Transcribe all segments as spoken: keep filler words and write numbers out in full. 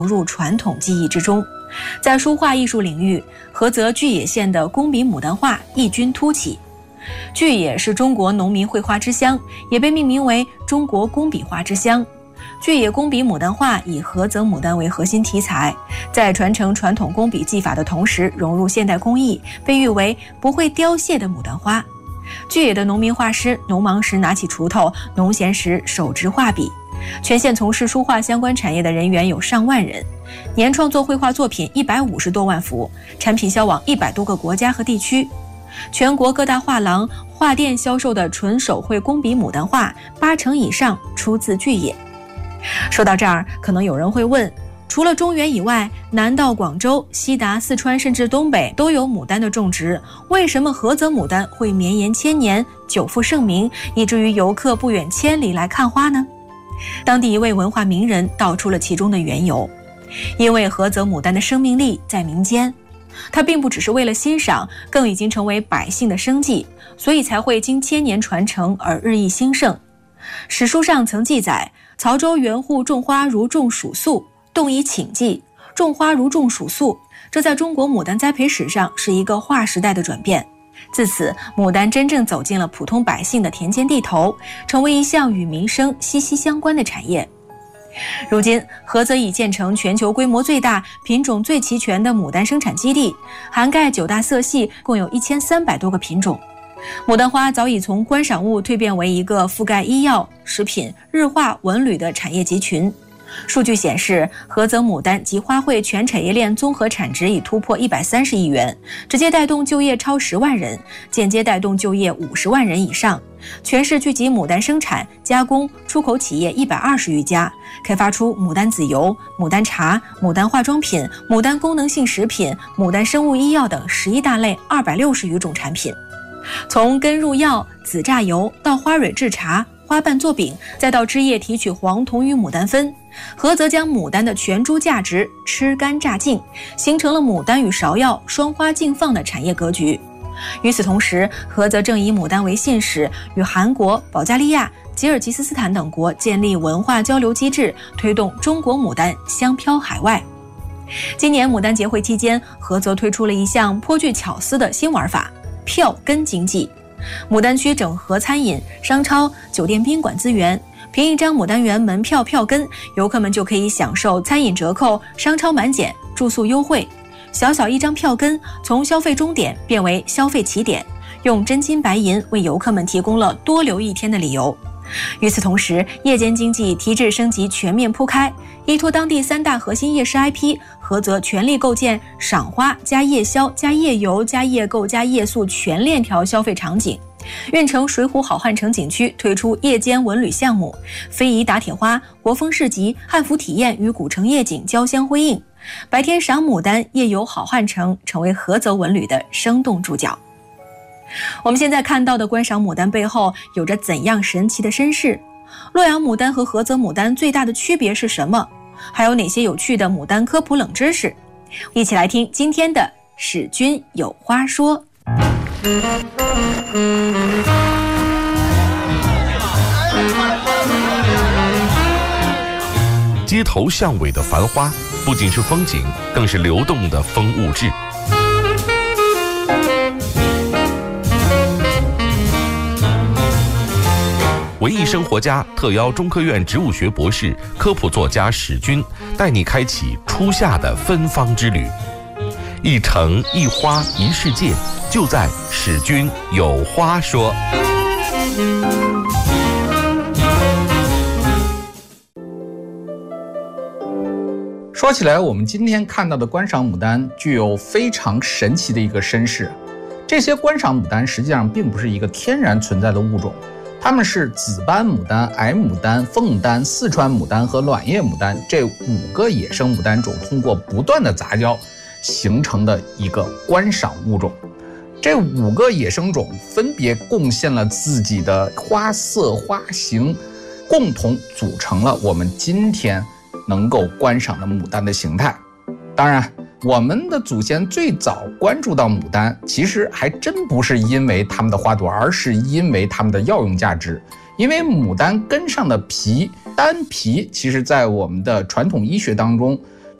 入传统技艺之中。在书画艺术领域，菏泽巨野县的工笔牡丹画异军突起。巨野是中国农民绘画之乡，也被命名为中国工笔画之乡。巨野工笔牡丹画以菏泽牡丹为核心题材，在传承传统工笔技法的同时融入现代工艺，被誉为不会凋谢的牡丹花。巨野的农民画师农忙时拿起锄头，农闲时手执画笔。全县从事书画相关产业的人员有上万人，年创作绘画作品一百五十多万幅，产品销往一百多个国家和地区。全国各大画廊、画店销售的纯手绘工笔牡丹画，八成以上出自巨野。说到这儿，可能有人会问，除了中原以外，南到广州、西达四川甚至东北都有牡丹的种植，为什么菏泽牡丹会绵延千年、久负盛名，以至于游客不远千里来看花呢？当地一位文化名人道出了其中的缘由。因为菏泽牡丹的生命力在民间，它并不只是为了欣赏，更已经成为百姓的生计，所以才会经千年传承而日益兴盛。史书上曾记载，曹州园户种花如种黍粟，动以请记，种花如种黍粟，这在中国牡丹栽培史上是一个划时代的转变。自此，牡丹真正走进了普通百姓的田间地头，成为一项与民生息息相关的产业。如今，菏泽已建成全球规模最大、品种最齐全的牡丹生产基地，涵盖九大色系，共有一千三百多个品种。牡丹花早已从观赏物蜕变为一个覆盖医药、食品、日化、文旅的产业集群。数据显示，菏泽牡丹及花卉全产业链综合产值已突破一百三十亿元，直接带动就业超十万人，间接带动就业五十万人以上。全市聚集牡丹生产、加工、出口企业一百二十余家，开发出牡丹籽油、牡丹茶、牡丹化妆品、牡丹功能性食品、牡丹生物医药等十一大类二百六十余种产品。从根入药、籽榨油到花蕊制茶、花瓣做饼，再到枝叶提取黄酮与牡丹酚，菏泽将牡丹的全株价值吃干榨净，形成了牡丹与芍药双花竞放的产业格局。与此同时，菏泽正以牡丹为信使，与韩国、保加利亚、吉尔吉斯斯坦等国建立文化交流机制，推动中国牡丹香飘海外。今年牡丹节会期间，菏泽推出了一项颇具巧思的新玩法——票根经济。牡丹区整合餐饮、商超、酒店宾馆资源，凭一张牡丹园门票票根，游客们就可以享受餐饮折扣、商超满减、住宿优惠。小小一张票根，从消费终点变为消费起点，用真金白银为游客们提供了多留一天的理由。与此同时，夜间经济提质升级全面铺开，依托当地三大核心夜市 I P， 菏泽全力构建赏花加夜宵加夜游加夜购加夜宿全链条消费场景。运城水浒好汉城景区推出夜间文旅项目，非遗打铁花、国风市集、汉服体验与古城夜景交相辉映，白天赏牡丹，夜游好汉城，成为菏泽文旅的生动注脚。我们现在看到的观赏牡丹背后有着怎样神奇的身世？洛阳牡丹和菏泽牡丹最大的区别是什么？还有哪些有趣的牡丹科普冷知识？一起来听今天的史君有花说。 街头巷尾的繁花，不仅是风景，更是流动的风物志。文艺生活家特邀中科院植物学博士、科普作家史君，带你开启初夏的芬芳之旅。一城一花一世界，就在史君有花说。 说起来，我们今天看到的观赏牡丹具有非常神奇的一个身世。这些观赏牡丹实际上并不是一个天然存在的物种，它们是紫斑牡丹、矮牡丹、凤丹、四川牡丹和卵叶牡丹这五个野生牡丹种通过不断的杂交形成的一个观赏物种。这五个野生种分别贡献了自己的花色花型，共同组成了我们今天能够观赏的牡丹的形态。当然，我们的祖先最早关注到牡丹，其实还真不是因为它们的花朵，而是因为它们的药用价值。因为牡丹根上的皮，丹皮，其实在我们的传统医学当中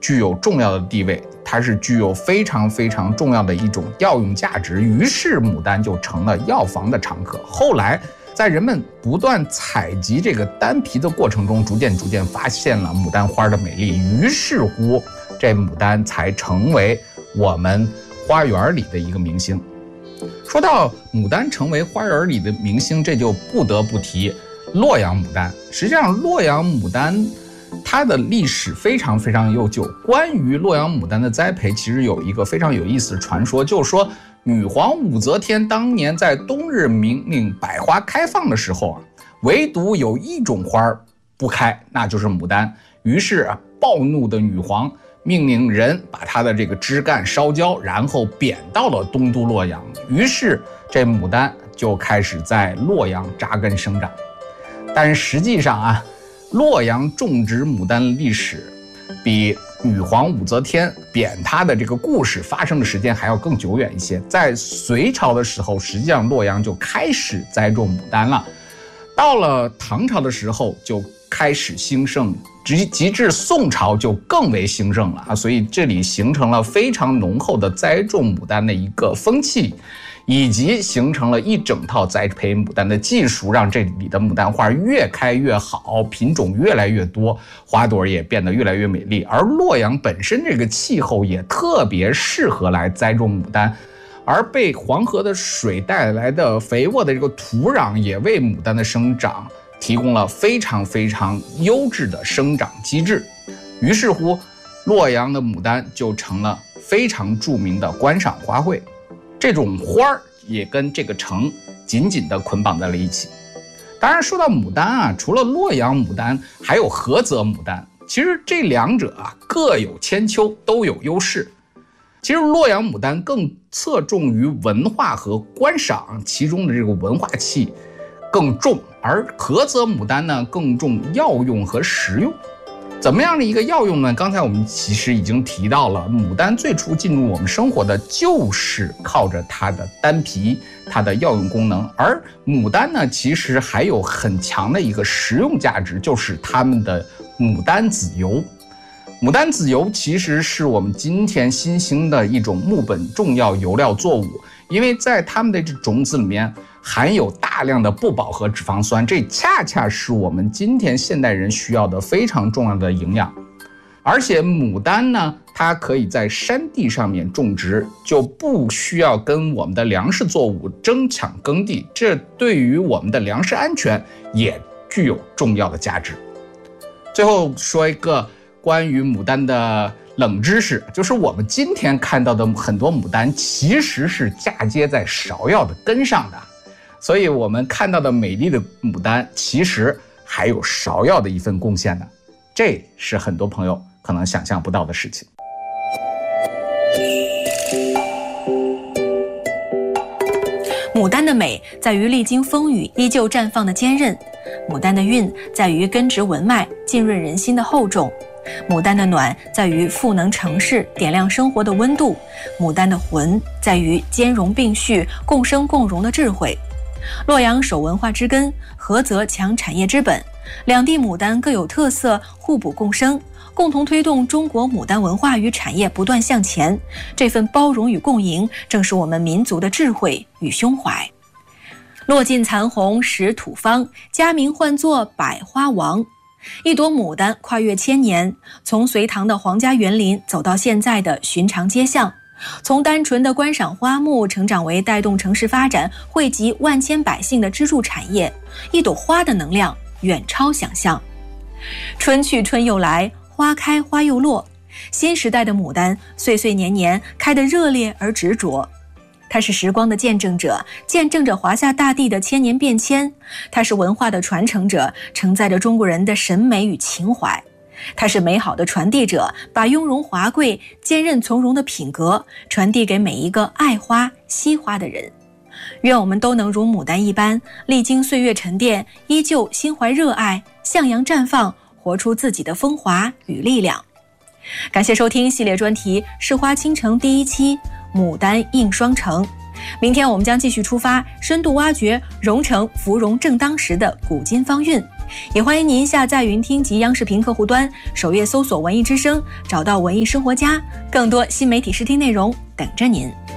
具有重要的地位，它是具有非常非常重要的一种药用价值，于是牡丹就成了药房的常客。后来在人们不断采集这个丹皮的过程中，逐渐逐渐发现了牡丹花的美丽，于是乎这牡丹才成为我们花园里的一个明星。说到牡丹成为花园里的明星，这就不得不提洛阳牡丹。实际上洛阳牡丹它的历史非常非常悠久。关于洛阳牡丹的栽培，其实有一个非常有意思的传说，就是说女皇武则天当年在冬日明令百花开放的时候啊，唯独有一种花不开，那就是牡丹。于是啊，暴怒的女皇命令人把它的这个枝干烧焦，然后贬到了东都洛阳。于是这牡丹就开始在洛阳扎根生长。但是实际上啊，洛阳种植牡丹的历史比女皇武则天贬它的这个故事发生的时间还要更久远一些。在隋朝的时候，实际上洛阳就开始栽种牡丹了。到了唐朝的时候就开始兴盛，直及至宋朝就更为兴盛了啊！所以这里形成了非常浓厚的栽种牡丹的一个风气，以及形成了一整套栽培牡丹的技术，让这里的牡丹花越开越好，品种越来越多，花朵也变得越来越美丽。而洛阳本身这个气候也特别适合来栽种牡丹，而被黄河的水带来的肥沃的这个土壤也为牡丹的生长提供了非常非常优质的生长机制。于是乎，洛阳的牡丹就成了非常著名的观赏花卉。这种花儿也跟这个城紧紧地捆绑在了一起。当然说到牡丹啊，除了洛阳牡丹，还有菏泽牡丹。其实这两者啊各有千秋，都有优势。其实洛阳牡丹更侧重于文化和观赏，其中的这个文化气更重，而菏泽牡丹呢更重药用和食用。怎么样的一个药用呢？刚才我们其实已经提到了，牡丹最初进入我们生活的就是靠着它的丹皮，它的药用功能。而牡丹呢，其实还有很强的一个食用价值，就是它们的牡丹籽油。牡丹籽油其实是我们今天新兴的一种木本重要油料作物，因为在它们的这种子里面含有大量的不饱和脂肪酸，这恰恰是我们今天现代人需要的非常重要的营养。而且牡丹呢，它可以在山地上面种植，就不需要跟我们的粮食作物争抢耕地，这对于我们的粮食安全也具有重要的价值。最后说一个关于牡丹的冷知识，就是我们今天看到的很多牡丹其实是嫁接在芍药的根上的，所以我们看到的美丽的牡丹其实还有芍药的一份贡献的，这是很多朋友可能想象不到的事情。 牡丹的美在于历经风雨依旧绽放的坚韧，牡丹的韵在于根植文脉浸润人心的厚重，牡丹的暖在于赋能城市点亮生活的温度，牡丹的魂在于兼容并蓄共生共荣的智慧。洛阳守文化之根，菏泽强产业之本，两地牡丹各有特色，互补共生，共同推动中国牡丹文化与产业不断向前。这份包容与共赢，正是我们民族的智慧与胸怀。落尽残红始土方，佳名唤作百花王。一朵牡丹跨越千年，从隋唐的皇家园林走到现在的寻常街巷，从单纯的观赏花木成长为带动城市发展、惠及万千百姓的支柱产业。一朵花的能量远超想象。春去春又来，花开花又落，新时代的牡丹岁岁年年开得热烈而执着。它是时光的见证者，见证着华夏大地的千年变迁；它是文化的传承者，承载着中国人的审美与情怀；它是美好的传递者，把雍容华贵、坚韧从容的品格传递给每一个爱花惜花的人。愿我们都能如牡丹一般，历经岁月沉淀，依旧心怀热爱，向阳绽放，活出自己的风华与力量。感谢收听系列专题《市花倾城》第一期牡丹映双城。明天我们将继续出发，深度挖掘蓉城芙蓉正当时的古今方韵， 也欢迎您下载云听及央视频客户端，首页搜索文艺之声，找到文艺生活家，更多新媒体视听内容等着您。